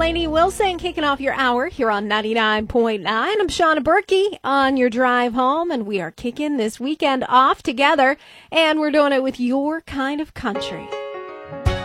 Lainey Wilson kicking off your hour here on 99.9. I'm Shauna Berkey on your drive home, and we are kicking this weekend off together, and we're doing it with your kind of country.